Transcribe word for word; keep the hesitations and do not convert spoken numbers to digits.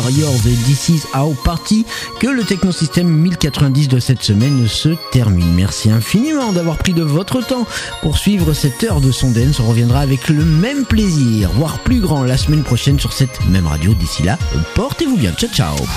Warriors et This Is Our Party que le Technosystème mille quatre-vingt-dix de cette semaine se termine. Merci infiniment d'avoir pris de votre temps pour suivre cette heure de son dance. On reviendra avec le même plaisir, voire plus grand, la semaine prochaine sur cette même radio. D'ici là, portez-vous bien. Ciao, ciao.